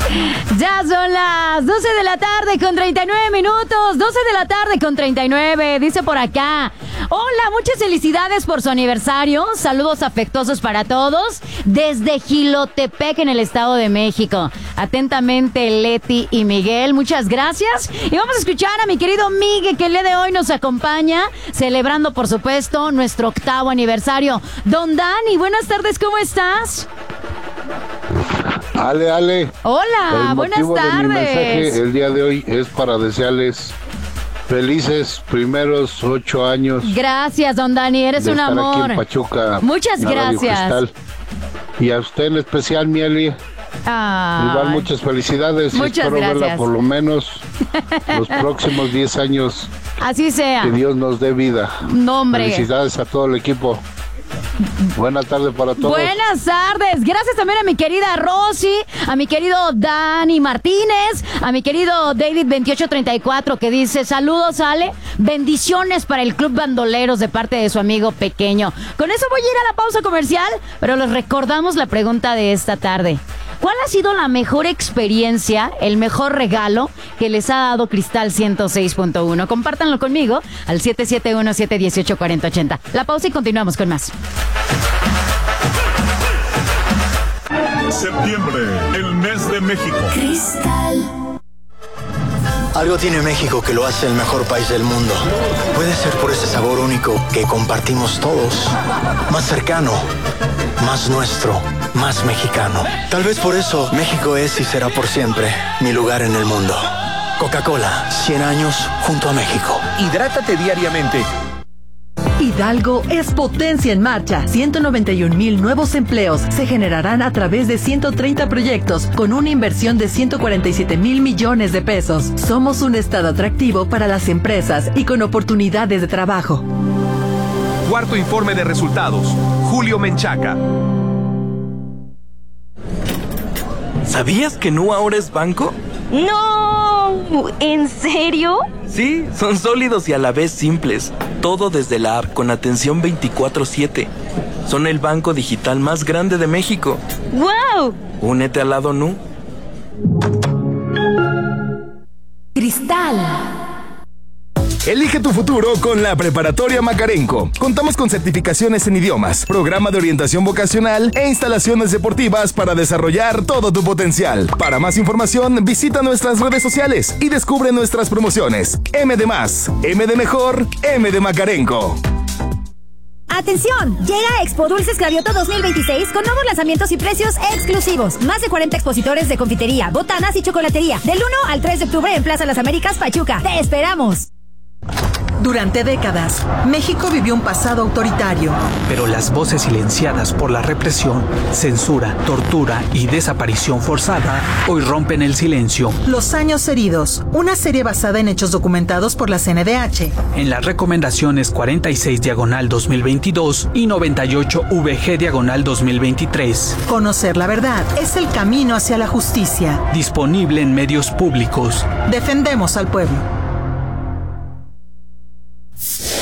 Ya son las 12 de la tarde con 39 minutos. 12 de la tarde con 39. Dice por acá. Hola, muchas felicidades por su aniversario. Saludos afectuosos para todos. Desde Jilotepec, en el Estado de México. Atentamente, Leti y Miguel. Muchas gracias. Y vamos a escuchar a mi querido Miguel, que el día de hoy nos acompaña, celebrando, por supuesto, nuestro 8º aniversario. Don Dani, buenas tardes, ¿cómo estás? Ale. Hola, buenas tardes. Mi mensaje el día de hoy es para desearles felices primeros 8 años. Gracias, don Dani, eres un amor. Aquí en Pachuca. Muchas gracias. Y a usted en especial, Mieli. Igual muchas felicidades. Muchas espero gracias. verla por lo menos los próximos 10 años. Así sea. Que Dios nos dé vida. No, hombre. Felicidades a todo el equipo. Buenas tardes para todos. Buenas tardes. Gracias también a mi querida Rosy, a mi querido Dani Martínez, a mi querido David 2834, que dice: saludos, Ale. Bendiciones para el Club Bandoleros de parte de su amigo pequeño. Con eso voy a ir a la pausa comercial, pero les recordamos la pregunta de esta tarde. ¿Cuál ha sido la mejor experiencia, el mejor regalo que les ha dado Cristal 106.1? Compártanlo conmigo al 771-718-4080. La pausa y continuamos con más. Septiembre, el mes de México. Cristal. Algo tiene México que lo hace el mejor país del mundo. Puede ser por ese sabor único que compartimos todos. Más cercano, más nuestro, más mexicano. Tal vez por eso México es y será por siempre mi lugar en el mundo. Coca-Cola, 100 años junto a México. Hidrátate diariamente. Hidalgo es potencia en marcha. 191,000 nuevos empleos se generarán a través de 130 proyectos con una inversión de 147,000 millones de pesos. Somos un estado atractivo para las empresas y con oportunidades de trabajo. Cuarto informe de resultados. Julio Menchaca. ¿Sabías que Nu ahora es banco? ¡No! ¿En serio? Sí, son sólidos y a la vez simples. Todo desde la app con atención 24/7. Son el banco digital más grande de México. ¡Wow! Únete al lado Nu. Cristal. Elige tu futuro con la Preparatoria Macarenco. Contamos con certificaciones en idiomas, programa de orientación vocacional e instalaciones deportivas para desarrollar todo tu potencial. Para más información, visita nuestras redes sociales y descubre nuestras promociones. M de más, M de mejor, M de Macarenco. ¡Atención! Llega Expo Dulces Cravioto 2026 con nuevos lanzamientos y precios exclusivos. Más de 40 expositores de confitería, botanas y chocolatería. Del 1 al 3 de octubre en Plaza Las Américas, Pachuca. ¡Te esperamos! Durante décadas, México vivió un pasado autoritario. Pero las voces silenciadas por la represión, censura, tortura y desaparición forzada hoy rompen el silencio. Los años heridos, una serie basada en hechos documentados por la CNDH. En las recomendaciones 46/2022 y 98/VG/2023. Conocer la verdad es el camino hacia la justicia. Disponible en medios públicos. Defendemos al pueblo.